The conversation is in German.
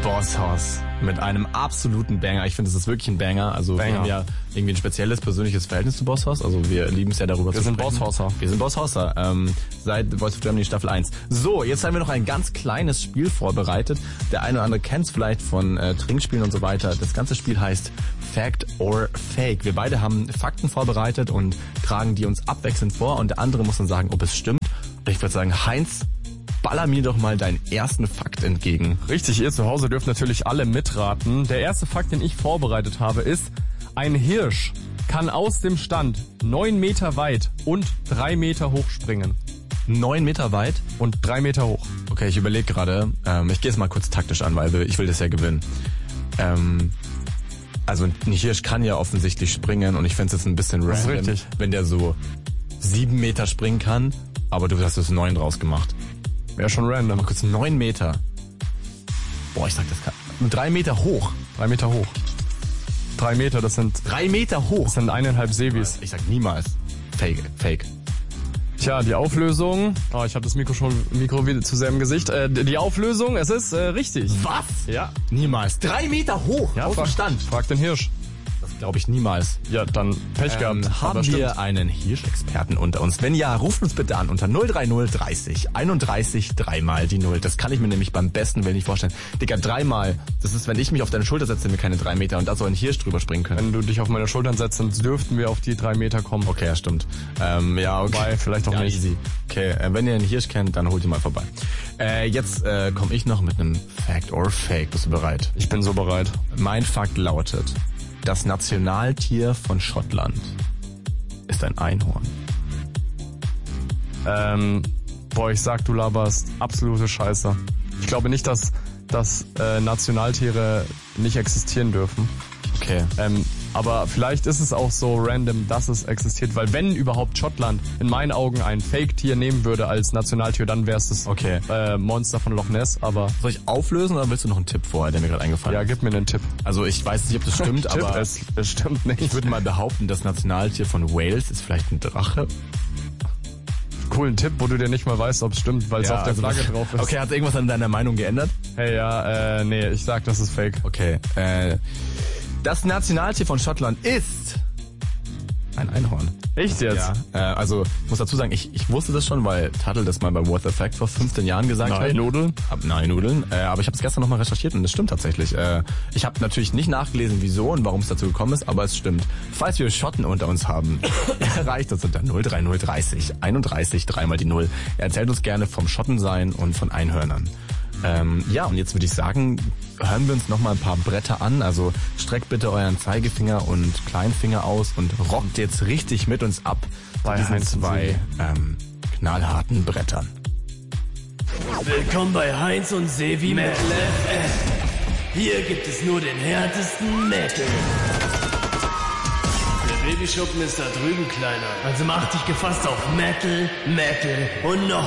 Boss Hoss mit einem absoluten Banger. Ich finde, es ist wirklich ein Banger. Also wir haben ja irgendwie ein spezielles persönliches Verhältnis zu Boss Hoss. Also wir lieben es ja darüber zu sprechen. Wir sind Boss Hosser. Seit Voice of Germany Staffel 1. So, jetzt haben wir noch ein ganz kleines Spiel vorbereitet. Der eine oder andere kennt es vielleicht von Trinkspielen und so weiter. Das ganze Spiel heißt Fact or Fake. Wir beide haben Fakten vorbereitet und tragen die uns abwechselnd vor. Und der andere muss dann sagen, ob es stimmt. Ich würde sagen, Heinz, baller mir doch mal deinen ersten Fakt entgegen. Richtig, ihr zu Hause dürft natürlich alle mitraten. Der erste Fakt, den ich vorbereitet habe, ist, ein Hirsch kann aus dem Stand 9 Meter weit und 3 Meter hoch springen. 9 Meter weit? Und 3 Meter hoch. Okay, ich überlege gerade. Ich gehe es mal kurz taktisch an, weil ich will das ja gewinnen. Also ein Hirsch kann ja offensichtlich springen und ich fände es jetzt ein bisschen random, wenn der so 7 Meter springen kann, aber du hast es 9 draus gemacht. Wäre schon random. Mal kurz 9 Meter. Boah, ich sag das kann. 3 Meter hoch. 3 Meter hoch. 3 Meter, das sind... 3 Meter hoch? Das sind 1,5 Sevis. Ich sag niemals. Fake. Tja, die Auflösung... Oh, ich habe das Mikro wieder zu sehr im Gesicht. Die Auflösung, es ist richtig. Was? Ja. Niemals. 3 Meter hoch? Ja, aus dem Stand. Frag den Hirsch. Das glaube ich niemals. Ja, dann Pech gehabt. Haben wir einen Hirschexperten unter uns? Wenn ja, ruft uns bitte an unter 030 30 31 3 mal die 0. Das kann ich mir nämlich beim besten Willen nicht vorstellen. Digga, 3 mal. Das ist, wenn ich mich auf deine Schulter setze, sind mir keine 3 Meter und da soll ein Hirsch drüber springen können. Wenn du dich auf meine Schultern setzt, dann dürften wir auf die 3 Meter kommen. Okay, ja, stimmt. Ja, okay. Wobei, vielleicht auch nicht. Easy. Okay, wenn ihr einen Hirsch kennt, dann holt ihn mal vorbei. Jetzt komme ich noch mit einem Fact or Fake. Bist du bereit? Ich bin so bereit. Mein Fakt lautet: Das Nationaltier von Schottland ist ein Einhorn. Ich sag, du laberst absolute Scheiße. Ich glaube nicht, dass Nationaltiere nicht existieren dürfen. Okay. Aber vielleicht ist es auch so random, dass es existiert, weil wenn überhaupt Schottland in meinen Augen ein Fake-Tier nehmen würde als Nationaltier, dann wäre es das Monster von Loch Ness, aber... Soll ich auflösen oder willst du noch einen Tipp vorher, der mir gerade eingefallen ist? Ja, gib mir einen Tipp. Also ich weiß nicht, ob das stimmt, aber... Es stimmt nicht. Ich würde mal behaupten, das Nationaltier von Wales ist vielleicht ein Drache. Coolen Tipp, wo du dir nicht mal weißt, ob es stimmt, weil es auf der Flagge drauf ist. Okay, hat irgendwas an deiner Meinung geändert? Hey, ja, nee, ich sag, das ist Fake. Okay, das Nationaltier von Schottland ist ein Einhorn. Echt jetzt? Ja, also ich muss dazu sagen, ich wusste das schon, weil Tuttle das mal bei What the Fact vor 15 Jahren gesagt hat. Nudeln? Nudeln. Aber ich habe es gestern nochmal recherchiert und es stimmt tatsächlich. Ich habe natürlich nicht nachgelesen, wieso und warum es dazu gekommen ist, aber es stimmt. Falls wir Schotten unter uns haben, erreicht uns unter 030 31 3 mal die 0. Er erzählt uns gerne vom Schottensein und von Einhörnern. Und jetzt würde ich sagen, hören wir uns nochmal ein paar Bretter an. Also streckt bitte euren Zeigefinger und Kleinfinger aus und rockt jetzt richtig mit uns ab bei diesen 2 knallharten Brettern. Willkommen bei Heinz und Sevi Metal FM. Hier gibt es nur den härtesten Metal. Der Babyschuppen ist da drüben, Kleiner. Also mach dich gefasst auf Metal, Metal und noch